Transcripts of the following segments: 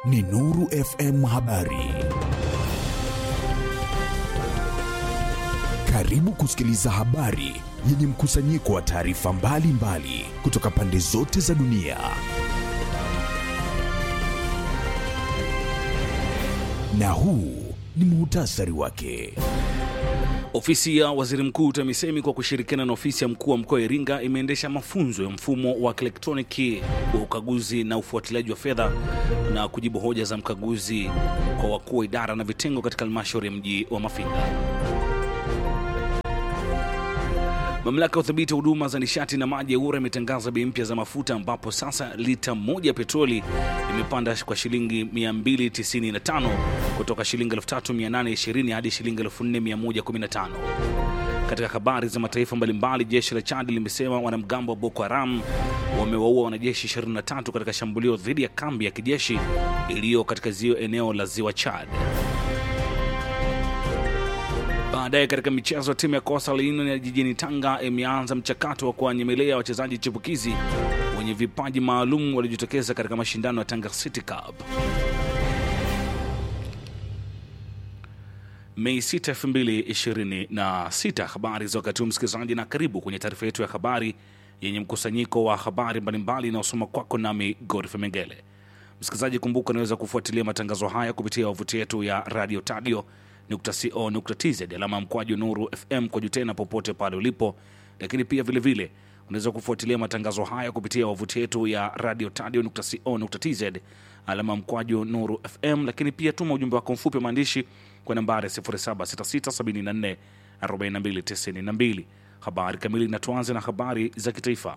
ni Nuru FM habari. Karibu kusikiliza habari yenye mkusanyiko wa taarifa mbalimbali kutoka pande zote za dunia. Na huu ni muhtasari wake. Ofisi ya Waziri Mkuu TAMISEMI kwa kushirikiana na ofisi ya mkuu wa mkoa wa Iringa imeendesha mafunzo ya mfumo wa kielektroniki wa ukaguzi na ufuatiliaji wa fedha na kujibu hoja za mkaguzi kwa wakuu wa idara na vitengo katika halmashauri ya mji wa Mafinga. Mamlaka ya udhibiti wa huduma za nishati na maji EWURA imetangaza bei mpya za mafuta ambapo sasa lita moja ya petroli imepanda kwa shilingi 295 kutoka shilingi 3820 hadi shilingi 4115. Katika habari za mataifa mbalimbali, jeshi la Chad limesema wanamgambo wa Boko Haram wamewaua wanajeshi 23 katika shambulio dhidi ya kambi ya kijeshi iliyo katika eneo la Ziwa Chad. Baadaye katika michezo, timu ya Coastal Union ya jijini Tanga imeanza mchakato wa kuwanyemelea wachezaji chipukizi wenye vipaji maalum waliojitokeza katika mashindano ya Tanga City Cup. Mei 6, 2026. Habari za wakati huu msikilizaji, na karibu kwenye taarifa yetu ya habari yenye mkusanyiko wa habari mbalimbali na usoma kwako nami Godfrey Mengele. Msikilizaji, kumbuka unaweza kufuatilia matangazo haya kupitia wavuti yetu ya radiotadio.co.tz _ Nuru FM kwa jutena popote pale ulipo, lakini pia vile unaweza kufuatilia matangazo haya kupitia wavuti yetu ya radiotadio.co.tz _ Nuru FM, lakini pia tuma ujumbe wako mfupi maandishi kwa nambari 0766744292. Habari kamili, na tuanze na habari za kitaifa.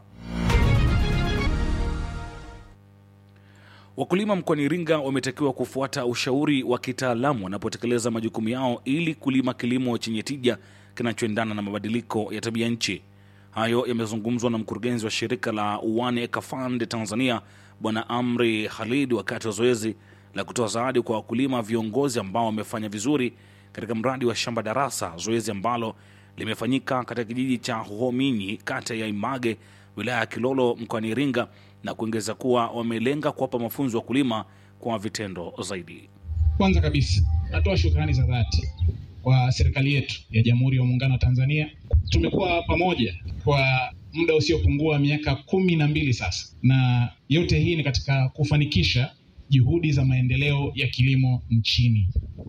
Wakulima mkoani Iringa wametakiwa kufuata ushauri wa kitaalamu wanapotekeleza majukumu yao ili kulima kilimo chenye tija kinachoendana na mabadiliko ya tabia nchi. Hayo yamezungumzwa na mkurugenzi wa shirika la One Acre Fund Tanzania Bwana Amri Khalid wakati wa zoezi la kutoa zawadi kwa wakulima viongozi ambao wamefanya vizuri katika mradi wa shamba darasa, zoezi ambalo limefanyika katika kijiji cha Hominyi, kata ya Image, wilaya ya Kilolo mkoani Iringa, na kuongeza kuwa wamelenga kuwapa mafunzo wakulima kwa vitendo zaidi. Kwanza kabisa, natoa shukrani za dhati kwa serikali yetu ya Jamhuri ya Muungano wa Tanzania. Tumekuwa pamoja kwa muda usiopungua miaka 12 sasa, na yote hii ni katika kufanikisha juhudi za maendeleo ya kilimo nchini.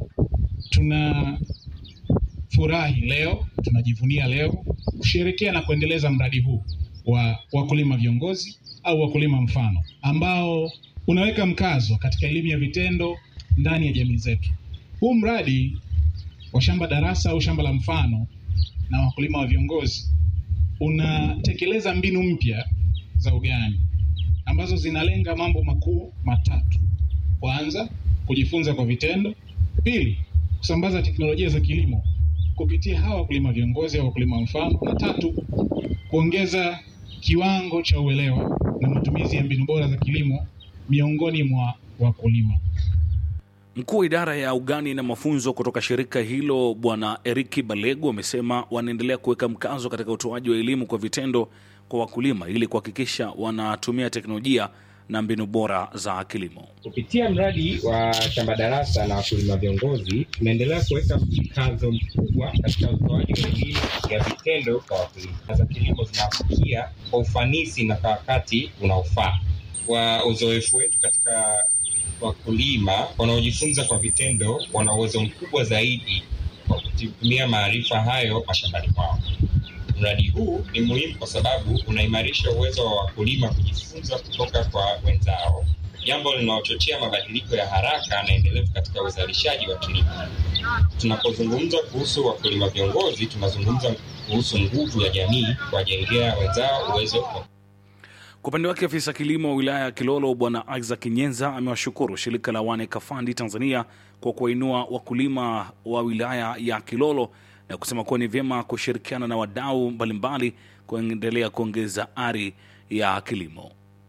Tunafurahi leo, tunajivunia leo kusherehekea na kuendeleza mradi huu wa wakulima viongozi au wakulima mfano, ambao unaweka mkazo katika elimu ya vitendo ndani ya jamii zetu. Huu mradi wa shamba darasa au shamba la mfano na wakulima wa viongozi unatekeleza mbinu mpya za ugani ambazo zinalenga mambo makuu matatu. Kwanza, kujifunza kwa vitendo; pili, kusambaza teknolojia za kilimo kupitia hawa wakulima viongozi au wakulima mfano; na tatu, kuongeza kiwango cha uelewa na matumizi ya mbinu bora za kilimo miongoni mwa wakulima. Mkuu wa idara ya ugani na mafunzo kutoka shirika hilo Bwana Eriki Balegu amesema wanaendelea kuweka mkazo katika utoaji wa elimu kwa vitendo kwa wakulima ili kuhakikisha wanatumia teknolojia na mbinu bora za kilimo. Kupitia mradi wa shamba darasa na wakulima viongozi, tunaendelea kuweka mkazo mkubwa katika utoaji wa elimu ya vitendo kwa wakulima za kilimo zinafikia kwa ufanisi na kwa wakati unaofaa. Kwa uzoefu wetu katika wakulima wanaojifunza kwa vitendo wana uwezo mkubwa zaidi kwa kutumia maarifa hayo mashambani mwao. Mradi huu ni muhimu kwa sababu unaimarisha uwezo wa wakulima kujifunza kutoka kwa wenzao, jambo linalochochea mabadiliko ya haraka na endelevu katika uzalishaji wa kilimo. Tunapozungumza kuhusu wakulima viongozi, tunazungumza kuhusu nguvu ya jamii kuwajengea wenzao uwezo. Kwa upande wake, afisa kilimo wa wilaya ya Kilolo Bwana Isaac Nyenza amewashukuru shirika la One Acre Fund Tanzania kwa kuwainua wakulima wa wilaya ya Kilolo na kusema kuwa ni vyema kushirikiana na wadau mbalimbali kuendelea kuongeza ari ya kilimo.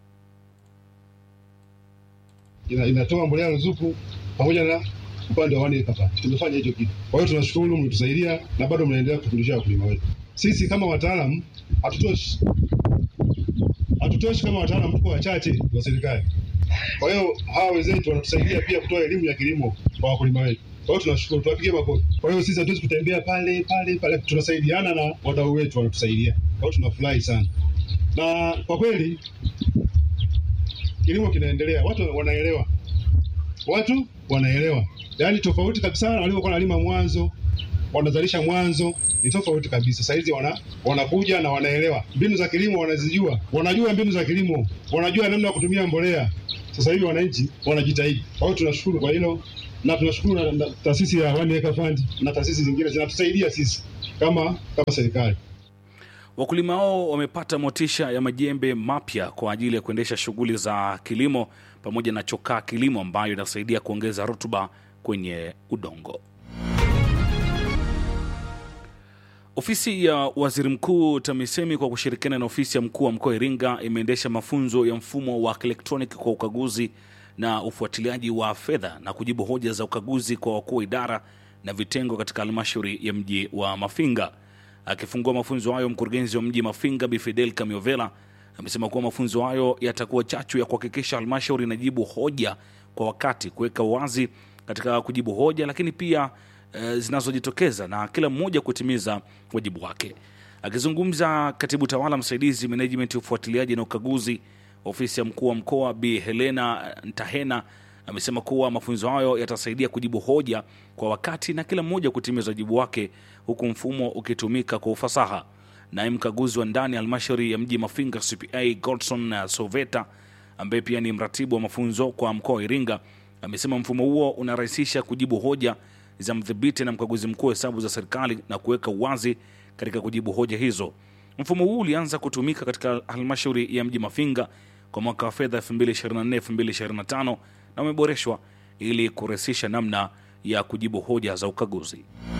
Inatoa mbolea ruzuku pamoja na upande wa One Acre Fund. Tumefanya hicho kitu. Kwa hiyo tunashukuru, mmetusaidia na bado mnaendelea kufundisha wakulima wetu. Sisi kama wataalamu hatutoshi kama wataalamu tuko wachache wa serikali. Kwa hiyo hawa wenzetu wanatusaidia pia kutoa elimu ya kilimo kwa wakulima wetu. Kwa hiyo tunashukuru, tuwapigie makofi. Kwa hiyo sisi hatuwezi kutembea pale, tunasaidiana na wadau wetu wanatusaidia. Kwa hiyo tunafurahi sana. Na kwa kweli kilimo kinaendelea, watu wanaelewa. Yaani tofauti kabisa na walivyokuwa wanalima mwanzo, wanazalisha mwanzo, ni tofauti kabisa. Sasa hizi wanakuja na wanaelewa mbinu za kilimo, wanajua mbinu za kilimo, wanajua namna ya kutumia mbolea. Sasa hivi wananchi wanajitahidi. Kwa hiyo tunashukuru kwa hilo, na tunashukuru na taasisi ya One Acre Fund na taasisi zingine zinatusaidia sisi kama serikali. Wakulima hao wamepata motisha ya majembe mapya kwa ajili ya kuendesha shughuli za kilimo pamoja na chokaa kilimo ambayo inasaidia kuongeza rutuba kwenye udongo. Ofisi ya Waziri Mkuu TAMISEMI kwa kushirikiana na ofisi ya mkuu wa mkoa Iringa imeendesha mafunzo ya mfumo wa elektroniki kwa ukaguzi na ufuatiliaji wa fedha na kujibu hoja za ukaguzi kwa wakuu wa idara na vitengo katika halmashauri ya mji wa Mafinga. Akifungua mafunzo hayo, mkurugenzi wa mji Mafinga Bi Fidel Kamiovela amesema kuwa mafunzo hayo yatakuwa chachu ya kuhakikisha halmashauri inajibu hoja kwa wakati, kuweka wazi katika kujibu hoja, lakini pia zinazojitokeza na kila mmoja kutimiza wajibu wake. Akizungumza, katibu tawala msaidizi management ufuatiliaji na ukaguzi ofisi ya mkuu wa mkoa Bi Helena Ntahena amesema kuwa mafunzo hayo yatasaidia kujibu hoja kwa wakati na kila mmoja kutimiza wajibu wake, huku mfumo ukitumika kwa ufasaha. Naye mkaguzi wa ndani halmashauri ya mji Mafinga CPA Godson Soveta ambaye pia ni mratibu wa mafunzo kwa mkoa wa Iringa amesema mfumo huo unarahisisha kujibu hoja za mdhibiti na mkaguzi mkuu wa hesabu za serikali na kuweka uwazi katika kujibu hoja hizo. Mfumo huu ulianza kutumika katika halmashauri ya mji Mafinga kwa mwaka wa fedha 2024-2025 na umeboreshwa ili kurahisisha namna ya kujibu hoja za ukaguzi.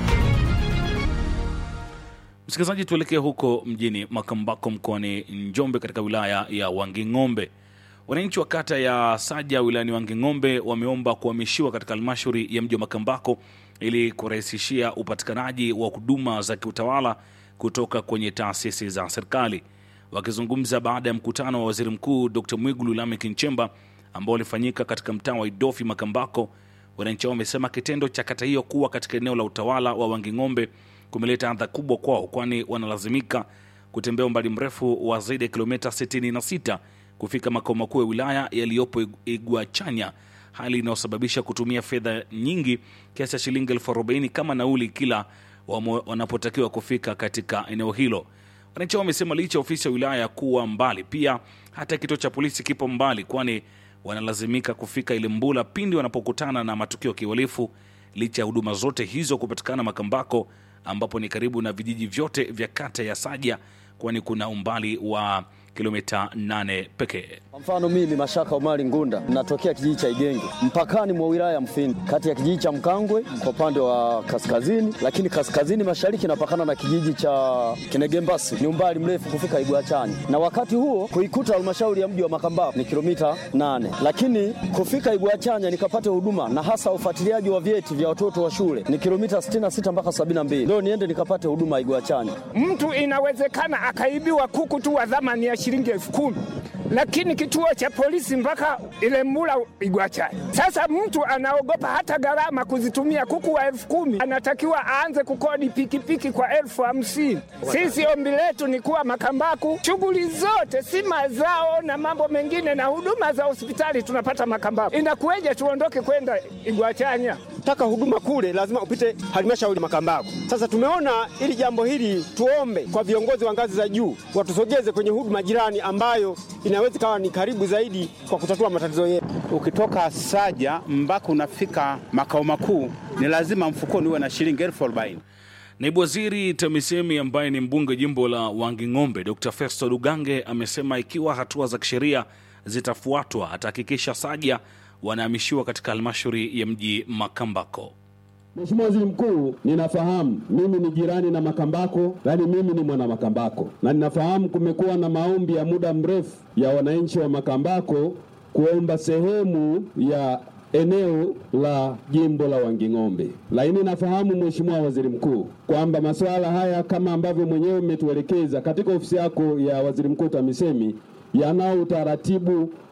Msikilizaji, tuelekea huko mjini Makambako mkoani Njombe katika wilaya ya Wanging'ombe. Wananchi wa kata ya Saja wilayani Wanging'ombe wameomba kuhamishiwa katika halmashauri ya mji wa Makambako ili kurahisishia upatikanaji wa huduma za kiutawala kutoka kwenye taasisi za serikali. Wakizungumza baada ya mkutano wa Waziri Mkuu Dr. Mwigulu Lameck Nchemba ambao ulifanyika katika mtaa wa Idofi Makambako, wananchi wamesema kitendo cha kata hiyo kuwa katika eneo la utawala wa Wanging'ombe kumeleta adha kubwa kwao, kwani wanalazimika kutembea umbali mrefu wa zaidi ya kilomita 66 kufika makao makuu ya wilaya yaliyopo Igwachanya, hali inayosababisha kutumia fedha nyingi kiasi cha shilingi 40,000 kama nauli kila wanapotakiwa kufika katika eneo hilo. Wananchi wamesema licha ofisi ya wilaya kuwa mbali, pia hata kituo cha polisi kipo mbali, kwani wanalazimika kufika Ilembula pindi wanapokutana na matukio ya kihalifu. Licha ya huduma zote hizo kupatikana Makambako ambapo ni karibu na vijiji vyote vya kata ya Saja, kwani kuna umbali wa kilomita 8 pekee. Kwa mfano mimi Mashaka Omari Ngunda natokea kijiji cha Igenge mpakani mwa wilaya ya Mfindi kati ya kijiji cha Mkangwe kwa upande wa kaskazini, lakini kaskazini mashariki napakana na kijiji cha Kinegembasi, ni umbali mrefu kufika Igwachanya, na wakati huo kuikuta halmashauri ya mji wa Makambako ni kilomita 8, lakini kufika Igwachanya nikapate huduma na hasa ufuatiliaji wa vyeti vya watoto wa shule ni kilomita 66 mpaka 72, ndio niende nikapate huduma Igwachanya. Mtu inawezekana akaibiwa kuku tu wa thamani ya shilingi 10,000, lakini kituo cha polisi mpaka Ilembula Igwachanya. Sasa mtu anaogopa hata gharama kuzitumia kuku wa 10,000, anatakiwa aanze kukodi pikipiki kwa 50,000. Sisi ombi letu ni kuwa Makambako shughuli zote si mazao na mambo mengine na huduma za hospitali tunapata Makambako. Inakueje tuondoke kwenda Igwachanya? Taka huduma kule lazima upite halmashauri Makambako. Sasa tumeona ili jambo hili tuombe kwa viongozi wa ngazi za juu watusogeze kwenye huduma jirani ambayo inaweza kawa ni karibu zaidi kwa kutatua matatizo yetu. Ukitoka Saja mpaka unafika makao makuu ni lazima mfukoni uwe na shilingi 40,000. Naibu Waziri TAMISEMI ambaye ni mbunge jimbo la Wanging'ombe Dr. Festo Dugange amesema ikiwa hatua za kisheria zitafuatwa atahakikisha Saja wanahamishiwa katika halmashauri ya mji Makambako. Mheshimiwa Waziri Mkuu, ninafahamu mimi ni jirani na Makambako, yaani mimi ni mwana Makambako, na ninafahamu kumekuwa na maombi ya muda mrefu ya wananchi wa Makambako kuomba sehemu ya eneo la jimbo la Wanging'ombe. Lakini nafahamu Mheshimiwa Waziri Mkuu kwamba masuala haya kama ambavyo mwenyewe umetuelekeza katika ofisi yako ya Waziri Mkuu TAMISEMI yanao utaratibu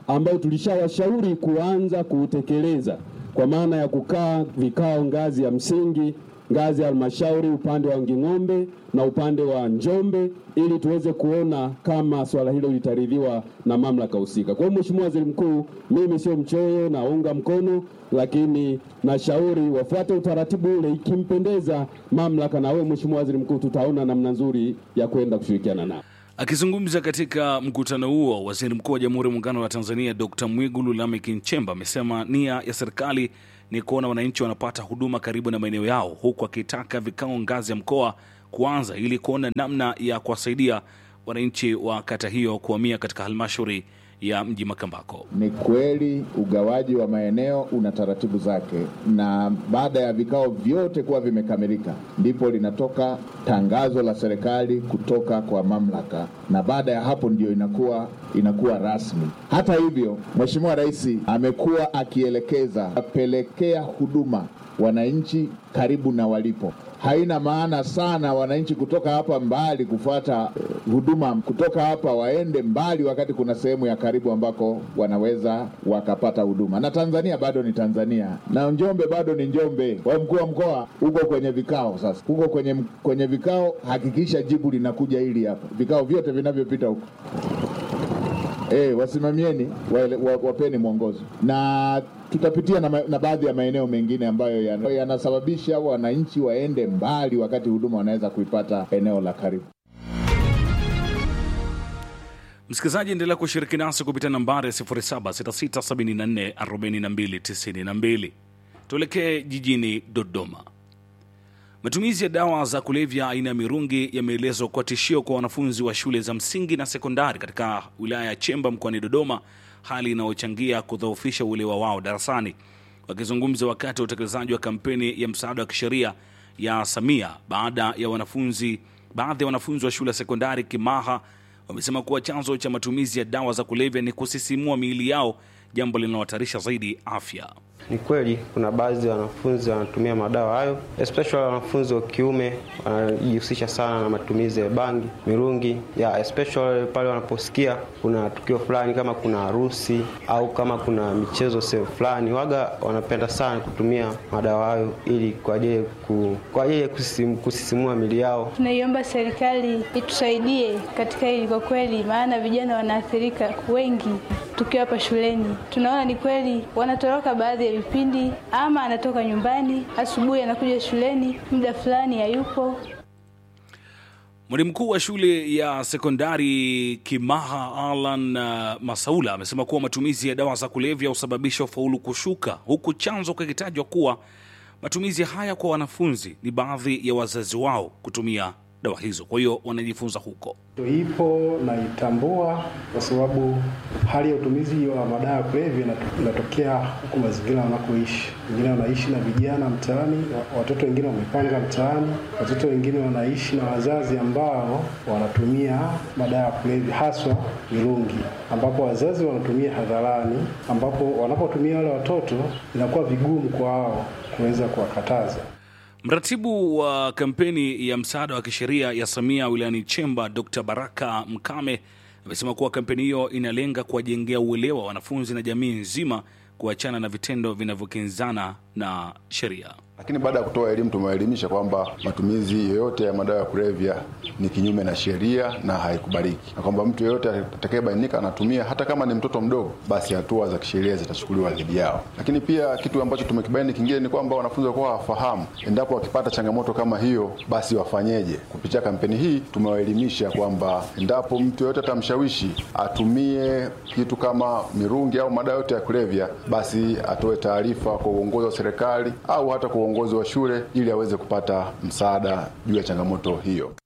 ambao tulishawashauri kuanza kuutekeleza, kwa maana ya kukaa vikao ngazi ya msingi, ngazi ya halmashauri upande wa Nging'ombe na upande wa Njombe, ili tuweze kuona kama swala hilo litaridhiwa na mamlaka husika. Kwa hiyo Mheshimiwa Waziri Mkuu, mimi sio mchoyo, naunga mkono, lakini nashauri wafuate utaratibu ule. Ikimpendeza mamlaka na wewe Mheshimiwa Waziri Mkuu, tutaona namna nzuri ya kwenda kushirikiana nao. Akizungumza katika mkutano huo, Waziri Mkuu wa Jamhuri ya Muungano wa Tanzania Dr. Mwigulu Lameck Nchemba amesema nia ya serikali ni kuona wananchi wanapata huduma karibu na maeneo yao, huku akitaka vikao ngazi ya mkoa kuanza ili kuona namna ya kuwasaidia wananchi wa kata hiyo kuhamia katika halmashauri ya mji Makambako. Ni kweli ugawaji wa maeneo una taratibu zake, na baada ya vikao vyote kuwa vimekamilika ndipo linatoka tangazo la serikali kutoka kwa mamlaka, na baada ya hapo ndio inakuwa rasmi. Hata hivyo, Mheshimiwa Rais amekuwa akielekeza apelekea huduma wananchi karibu na walipo. Haina maana sana wananchi kutoka hapa mbali kufuata huduma kutoka hapa waende mbali, wakati kuna sehemu ya karibu ambako wanaweza wakapata huduma. Na Tanzania bado ni Tanzania, na Njombe bado ni Njombe. Kwa mkuu wa mkoa uko kwenye vikao sasa, uko kwenye vikao, hakikisha jibu linakuja hili hapa. Vikao vyote vinavyopita huko, wasimamieni, wapeni mwongozo, na tutapitia na baadhi ya maeneo mengine ambayo yanasababisha wananchi waende mbali wakati huduma wanaweza kuipata eneo la karibu. Msikilizaji, endelea kushiriki nasi kupitia nambari 0766744292. Tuelekee jijini Dodoma. Matumizi ya dawa za kulevya aina ya mirungi yameelezwa kwa tishio kwa wanafunzi wa shule za msingi na sekondari katika wilaya ya Chemba mkoani Dodoma, hali inayochangia kudhoofisha uelewa wao darasani. Wakizungumza wakati wa utekelezaji wa kampeni ya msaada wa kisheria ya Samia, baadhi ya wanafunzi wa shule ya sekondari Kimaha wamesema kuwa chanzo cha matumizi ya dawa za kulevya ni kusisimua miili yao, jambo linalohatarisha zaidi afya. Ni kweli kuna baadhi ya wanafunzi wanatumia madawa hayo, especially wanafunzi wa kiume wanajihusisha sana na matumizi ya bangi, mirungi, especially pale wanaposikia kuna tukio fulani, kama kuna harusi au kama kuna michezo sehemu fulani, waga wanapenda sana kutumia madawa hayo ili kwa ajili ya kusisimua miili yao. Tunaiomba serikali itusaidie katika hili kwa kweli, maana vijana wanaathirika wengi. Tukiwa hapa shuleni tunaona ni kweli wanatoroka baadhi ya vipindi, ama anatoka nyumbani asubuhi anakuja shuleni muda fulani hayupo. Mwalimu mkuu wa shule ya sekondari Kimaha Alan Masaula amesema kuwa matumizi ya dawa za kulevya husababisha ufaulu kushuka, huku chanzo kikitajwa kuwa matumizi haya kwa wanafunzi ni baadhi ya wazazi wao kutumia dawa hizo, kwa hiyo wanajifunza huko. Ipo na itambua kwa sababu hali ya utumizi wa madawa ya kulevya inatokea huko mazingira wanakoishi. Wengine wanaishi na vijana mtaani, watoto wengine wamepanga mtaani, watoto wengine wanaishi na wazazi ambao wanatumia madawa ya kulevya, haswa mirungi, ambapo wazazi wanatumia hadharani, ambapo wanapotumia wale watoto inakuwa vigumu kwa wao kuweza kuwakataza. Mratibu wa kampeni ya msaada wa kisheria ya Samia wilayani Chemba, Dr. Baraka Mkame, amesema kuwa kampeni hiyo inalenga kuwajengea uelewa wanafunzi na jamii nzima kuachana na vitendo vinavyokinzana na sheria. Lakini baada ya kutoa elimu, tumewaelimisha kwamba matumizi yoyote ya madawa ya kulevya ni kinyume na sheria na haikubaliki, na kwamba mtu yoyote atakayebainika anatumia, hata kama ni mtoto mdogo, basi hatua za kisheria zitachukuliwa dhidi yao. Lakini pia kitu ambacho tumekibaini kingine ni kwamba wanafunzi wako wafahamu endapo wakipata changamoto kama hiyo basi wafanyeje. Kupitia kampeni hii tumewaelimisha kwamba endapo mtu yoyote atamshawishi atumie kitu kama mirungi au madawa yote ya kulevya, basi atoe taarifa kwa uongozi wa serikali au hata kwa uongozi wa shule ili aweze kupata msaada juu ya changamoto hiyo.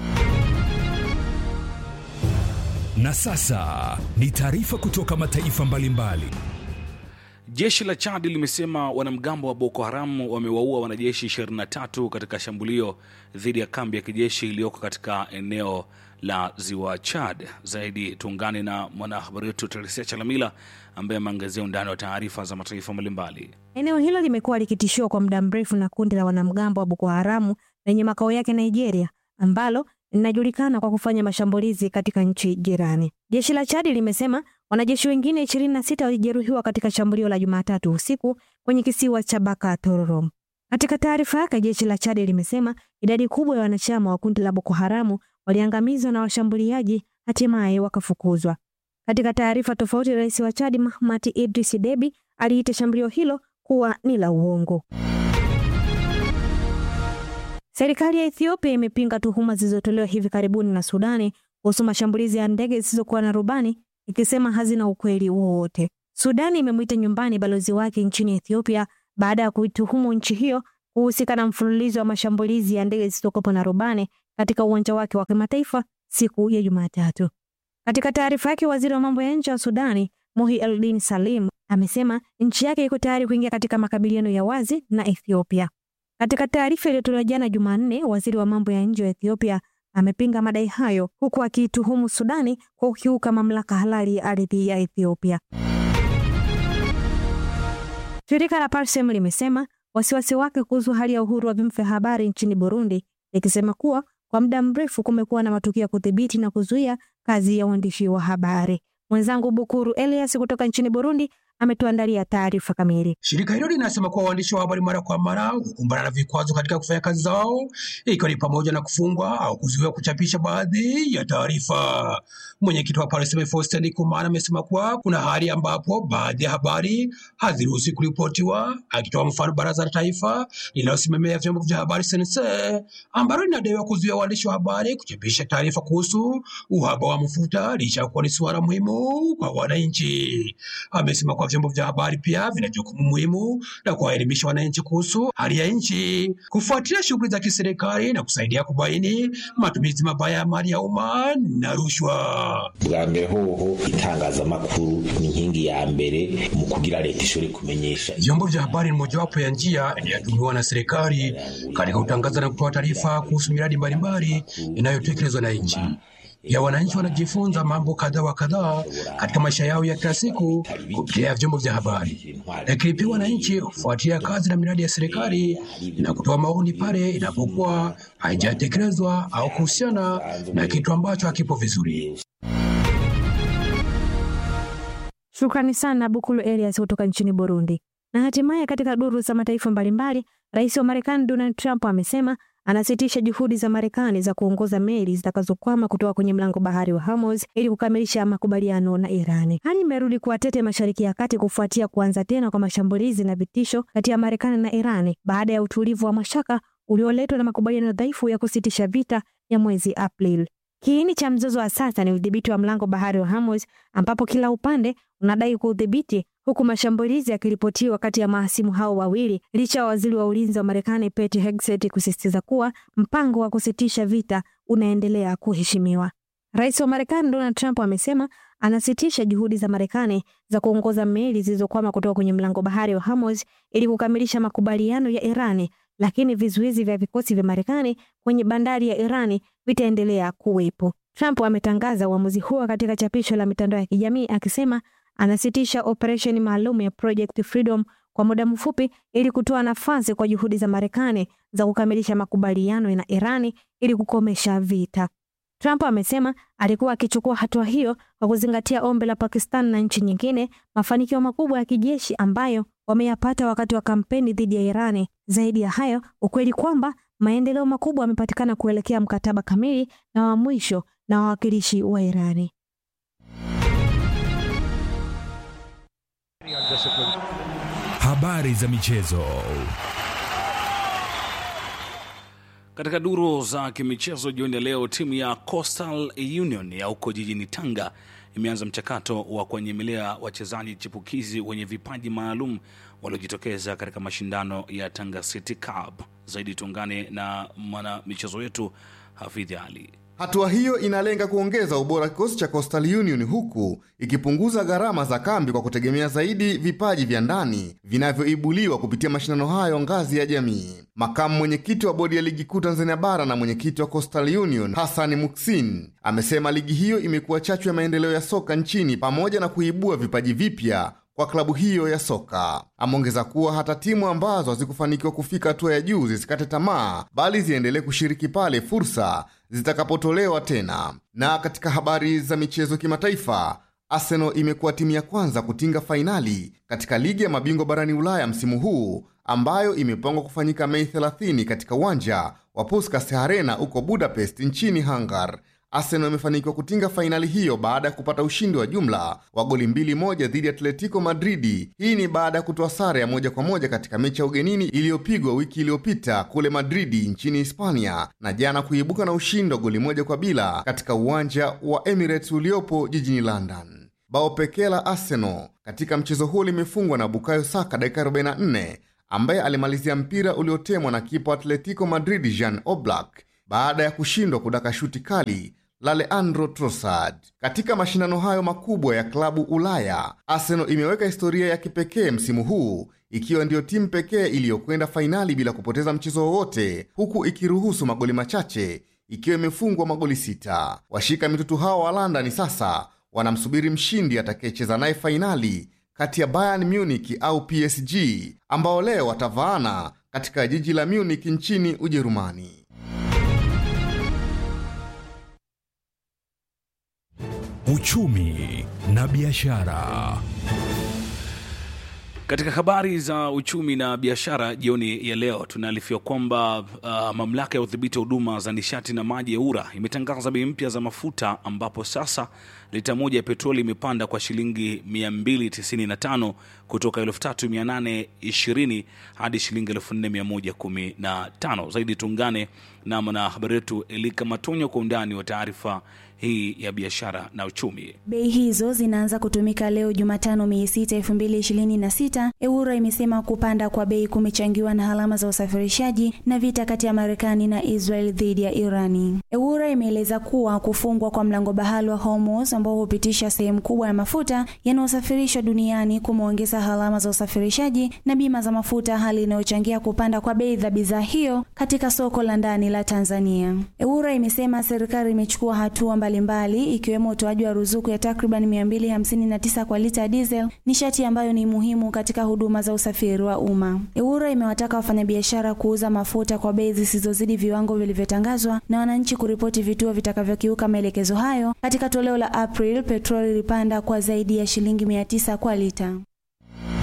Na sasa ni taarifa kutoka mataifa mbalimbali. Jeshi la Chad limesema wanamgambo wa Boko Haram wamewaua wanajeshi 23 katika shambulio dhidi ya kambi ya kijeshi iliyoko katika eneo la Ziwa Chad. Zaidi tuungane na mwanahabari wetu Teresia Chalamila ambaye ameangazia undani wa taarifa za mataifa mbalimbali. Eneo hilo limekuwa likitishiwa kwa muda mrefu na kundi la wanamgambo wa Boko Haram lenye makao yake Nigeria, ambalo linajulikana kwa kufanya mashambulizi katika nchi jirani. Jeshi la Chad limesema Wanajeshi wengine 26 walijeruhiwa katika shambulio la Jumatatu usiku kwenye kisiwa cha Baka Tororom. Katika taarifa yake, jeshi la Chad limesema idadi kubwa ya wanachama wa kundi la Boko Haramu waliangamizwa na washambuliaji hatimaye wakafukuzwa. Katika taarifa tofauti, rais wa Chad Mahamat Idris Deby aliita shambulio hilo kuwa ni la uongo. Serikali ya Ethiopia imepinga tuhuma zilizotolewa hivi karibuni na Sudani kuhusu mashambulizi ya ndege zisizokuwa na rubani, ikisema hazina ukweli wowote. Sudani imemwita nyumbani balozi wake nchini Ethiopia baada ya kuituhumu nchi hiyo kuhusika na mfululizo wa mashambulizi ya ndege zisizokuwa na rubani katika uwanja wake wa kimataifa siku ya Jumatatu. Katika taarifa yake, waziri wa mambo ya nje wa Sudani, Mohi Eldin Salim, amesema nchi yake iko tayari kuingia katika makabiliano ya wazi na Ethiopia. Katika taarifa iliyotolewa jana Jumanne, waziri wa mambo ya nje wa Ethiopia amepinga madai hayo huku akituhumu Sudani kwa kukiuka mamlaka halali ya ardhi ya Ethiopia. Shirika la Parsem limesema wasiwasi wake kuhusu hali ya uhuru wa vyombo vya habari nchini Burundi, likisema kuwa kwa muda mrefu kumekuwa na matukio ya kudhibiti na kuzuia kazi ya uandishi wa habari. Mwenzangu Bukuru Elias kutoka nchini Burundi ametuandalia taarifa kamili. Shirika hilo linasema kuwa waandishi wa habari mara kwa mara hukumbana na vikwazo katika kufanya kazi zao, ikiwa ni pamoja na kufungwa au kuzuiwa kuchapisha baadhi ya taarifa. Mwenyekiti wa Parsem Faustin Ndikumana amesema kuwa kuna hali ambapo baadhi ya habari haziruhusiwi kuripotiwa, akitoa mfano baraza la taifa linalosimamia vyombo vya habari CNC ambalo linadaiwa kuzuia waandishi wa habari kuchapisha taarifa kuhusu uhaba wa mafuta licha kuwa ni suala muhimu kwa wananchi. Amesema kwa vyombo vya habari pia vina jukumu muhimu la kuwaelimisha wananchi kuhusu hali ya nchi, kufuatilia shughuli za kiserikali na kusaidia kubaini matumizi mabaya ya mali ya umma na rushwa. Bwa mbere hoho itangazamakuru ni nkingi ya mbere mu kugira leta ishobore kumenyesha. Vyombo vya habari ni mojawapo ya njia inayotumiwa na serikali katika kutangaza na kutoa taarifa kuhusu miradi mbalimbali inayotekelezwa na nchi. Ya wananchi wanajifunza mambo kadha wa kadha katika maisha yao ya kila siku kupitia vyombo vya habari. Lakini pia wananchi hufuatilia kazi na miradi ya serikali na kutoa maoni pale inapokuwa haijatekelezwa au kuhusiana na kitu ambacho hakipo vizuri. Shukrani sana Bukulu Elias kutoka nchini Burundi. Na hatimaye katika duru za mataifa mbalimbali, Rais wa Marekani Donald Trump amesema anasitisha juhudi za Marekani za kuongoza meli zitakazokwama kutoka kwenye mlango bahari wa Hormuz ili kukamilisha makubaliano na Irani. Hali imerudi kuwa tete Mashariki ya Kati kufuatia kuanza tena kwa mashambulizi na vitisho kati ya Marekani na Irani baada ya utulivu wa mashaka ulioletwa na makubaliano dhaifu ya kusitisha vita ya mwezi Aprili. Kiini cha mzozo wa sasa ni udhibiti wa mlango bahari wa Hormuz ambapo kila upande unadai kuudhibiti, huku mashambulizi yakiripotiwa kati ya mahasimu hao wawili licha ya waziri wa ulinzi wa Marekani Pete Hegseth kusisitiza kuwa mpango wa kusitisha vita unaendelea kuheshimiwa. Rais wa Marekani Donald Trump amesema anasitisha juhudi za Marekani za kuongoza meli zilizokwama kutoka kwenye mlango bahari wa Hormuz ili kukamilisha makubaliano ya Irani, lakini vizuizi vya vikosi vya Marekani kwenye bandari ya Irani vitaendelea kuwepo. Trump ametangaza uamuzi huo katika chapisho la mitandao ya kijamii akisema anasitisha operesheni maalum ya Project Freedom kwa muda mfupi ili kutoa nafasi kwa juhudi za Marekani za kukamilisha makubaliano na Irani ili kukomesha vita. Trump amesema alikuwa akichukua hatua hiyo kwa kuzingatia ombi la Pakistan na nchi nyingine, mafanikio makubwa ya kijeshi ambayo wameyapata wakati wa kampeni dhidi ya Irani. Zaidi ya hayo, ukweli kwamba maendeleo makubwa yamepatikana kuelekea mkataba kamili na wa mwisho na wawakilishi wa Irani. Habari za michezo. Katika duru za kimichezo jioni ya leo, timu ya Coastal Union ya huko jijini Tanga imeanza mchakato wa kuwanyemelea wachezaji chipukizi wenye vipaji maalum waliojitokeza katika mashindano ya Tanga City Cup. Zaidi tuungane na mwana michezo wetu Hafidhi Ali. Hatua hiyo inalenga kuongeza ubora kikosi cha Coastal Union huku ikipunguza gharama za kambi kwa kutegemea zaidi vipaji vya ndani vinavyoibuliwa kupitia mashindano hayo ngazi ya jamii. Makamu mwenyekiti wa bodi ya ligi kuu Tanzania bara na mwenyekiti wa Coastal Union Hassan Muksin amesema ligi hiyo imekuwa chachu ya maendeleo ya soka nchini pamoja na kuibua vipaji vipya kwa klabu hiyo ya soka. Ameongeza kuwa hata timu ambazo hazikufanikiwa kufika hatua ya juu zisikate tamaa, bali ziendelee kushiriki pale fursa zitakapotolewa tena. Na katika habari za michezo kimataifa, Arsenal imekuwa timu ya kwanza kutinga fainali katika ligi ya mabingwa barani Ulaya msimu huu, ambayo imepangwa kufanyika Mei 30 katika uwanja wa Puskas Arena huko Budapest nchini Hungary. Arsenal imefanikiwa kutinga fainali hiyo baada ya kupata ushindi wa jumla wa goli 2-1 dhidi ya Atletico Madrid. Hii ni baada ya kutoa sare ya 1-1 katika mechi ya ugenini iliyopigwa wiki iliyopita kule Madrid nchini Hispania, na jana kuibuka na ushindi wa goli 1-0 katika uwanja wa Emirates uliopo jijini London. Bao pekee la Arsenal katika mchezo huo limefungwa na Bukayo Saka dakika 44, ambaye alimalizia mpira uliotemwa na kipa Atletico Madrid Jan Oblak baada ya kushindwa kudaka shuti kali la Leandro Trossard. Katika mashindano hayo makubwa ya klabu Ulaya, Arsenal imeweka historia ya kipekee msimu huu, ikiwa ndiyo timu pekee iliyokwenda fainali bila kupoteza mchezo wowote, huku ikiruhusu magoli machache, ikiwa imefungwa magoli 6. Washika mitutu hao wa London sasa wanamsubiri mshindi atakayecheza naye fainali kati ya Bayern Munich au PSG, ambao leo watavaana katika jiji la Munich nchini Ujerumani. Uchumi na biashara. Katika habari za uchumi na biashara jioni ya leo, tunaarifiwa kwamba mamlaka ya udhibiti wa huduma za nishati na maji EWURA imetangaza bei mpya za mafuta, ambapo sasa lita moja ya petroli imepanda kwa shilingi 295 kutoka 3820 hadi shilingi 4115. Zaidi tuungane na mwanahabari wetu Elika Matonyo kwa undani wa taarifa hii ya biashara na uchumi. Bei hizo zinaanza kutumika leo Jumatano Mei 6, 2026. EWURA imesema kupanda kwa bei kumechangiwa na halama za usafirishaji na vita kati ya Marekani na Israel dhidi ya Irani. EWURA imeeleza kuwa kufungwa kwa mlango bahari wa Hormuz ambao hupitisha sehemu kubwa ya mafuta yanayosafirishwa duniani kumeongeza halama za usafirishaji na bima za mafuta, hali inayochangia kupanda kwa bei za bidhaa hiyo katika soko la ndani la Tanzania. EWURA imesema serikali imechukua hatua mbalimbali ikiwemo utoaji wa ruzuku ya takriban 259 kwa lita ya diesel, nishati ambayo ni muhimu katika huduma za usafiri wa umma. EWURA imewataka wafanyabiashara kuuza mafuta kwa bei zisizozidi viwango vilivyotangazwa na wananchi kuripoti vituo vitakavyokiuka maelekezo hayo. Katika toleo la April, petroli ilipanda kwa zaidi ya shilingi 900 kwa lita.